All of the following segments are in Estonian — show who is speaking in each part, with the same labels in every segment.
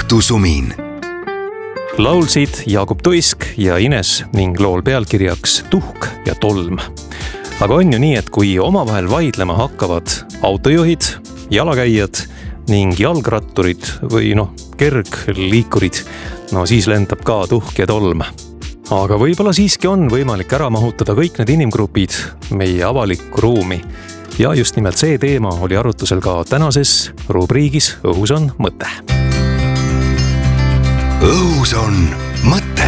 Speaker 1: õhtusumin.
Speaker 2: Laulsid Jaagup Tuisk ja Ines ning lool pealkirjaks Tuhk ja tolm. Aga on ju nii, et kui omavahel vaidlema hakkavad autojuhid, jalakäijad ning jalgratturid või kergliikurid, siis lendab ka tuhk ja tolm. Aga võib-olla siiski on võimalik ära mahutada kõik need inimgrupid meie avalikku ruumi. Ja just nimelt see teema oli arutusel ka tänases rubriigis Õhus on mõte.
Speaker 1: Õhus on mõte.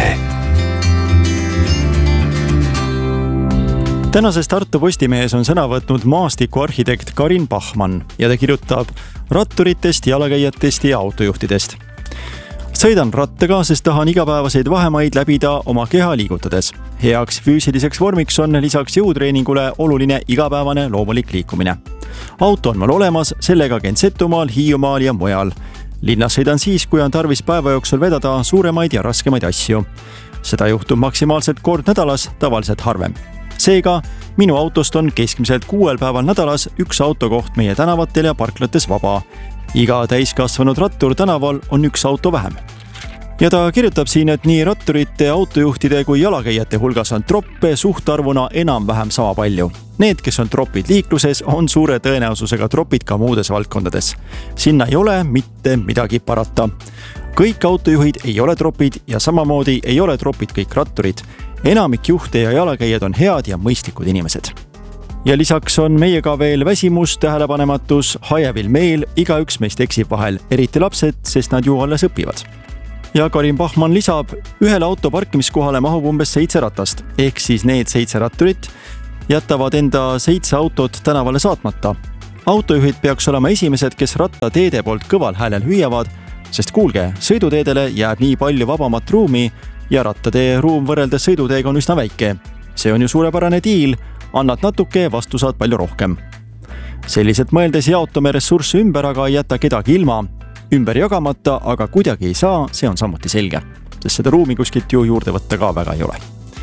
Speaker 3: Tänases Tartu Postimehes on sõna võtnud maastikuarhitekt Karin Bachmann ja ta kirjutab ratturitest, jalakäijatest ja autojuhtidest. Sõidan rattaga, sest tahan igapäevaseid vahemaid läbida oma keha liigutades. Heaks füüsiliseks vormiks on lisaks jõutreeningule oluline igapäevane loomulik liikumine. Auto on mul olemas, sellega käin Setumaal, Hiiumaal ja mujal. Linnas sõidan siis, kui on tarvis päeva jooksul vedada suuremaid ja raskemaid asju. Seda juhtub maksimaalselt kord nädalas, tavaliselt harvem. Seega, minu autost on keskmiselt 6 päeval nädalas üks autokoht meie tänavatel ja parklates vaba. Iga täiskasvanud rattur tänaval on üks auto vähem. Ja ta kirjutab siin, et nii ratturite, autojuhtide kui jalakäijate hulgas on troppe suhtarvuna enam-vähem sama palju. Need, kes on tropid liikluses, on suure tõenäosusega tropid ka muudes valdkondades. Sinna ei ole mitte midagi parata. Kõik autojuhid ei ole tropid ja samamoodi ei ole tropid kõik ratturid. Enamik juhte ja jalakäijad on head ja mõistlikud inimesed. Ja lisaks on meiega veel väsimus, tähelepanematus, hajevil meel, igaüks meist eksib vahel, eriti lapsed, sest nad ju alles õpivad. Ja Karin Bachmann lisab, ühele auto parkimiskohale mahub umbes 7 ratast, ehk siis need 7 ratturit jätavad enda 7 autot tänavale saatmata. Autojuhid peaks olema esimesed, kes rattateede poolt kõval häälel hüüavad, sest kuulge, sõiduteedele jääb nii palju vabamat ruumi ja rattatee ruum võrreldes sõiduteega on üsna väike. See on ju suurepärane diil, annad natuke, vastu saad palju rohkem. Selliselt mõeldes jaotame ressursse ümber, aga ei jäta kedagi ilma. Ümber jagamata, aga kuidagi ei saa, see on samuti selge, sest seda ruumi kuskilt ju juurde võtta ka väga ei ole.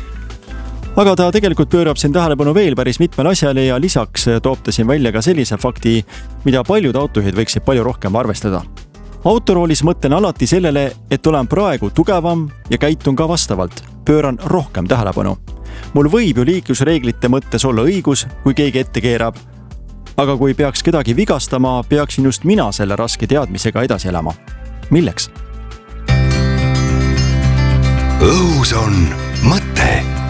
Speaker 3: Aga ta tegelikult pöörab siin tähelepanu veel päris mitmel asjale ja lisaks toob ta siin välja ka sellise fakti, mida paljud autojuhid võiksid palju rohkem arvestada. Autoroolis mõtlen alati sellele, et olen praegu tugevam ja käitun ka vastavalt. Pööran rohkem tähelepanu. Mul võib ju liiklusreeglite mõttes olla õigus, kui keegi ette keerab. Aga kui peaks kedagi vigastama, peaksin just mina selle raske teadmisega edasi elama. Milleks?
Speaker 1: Õhus on mõte.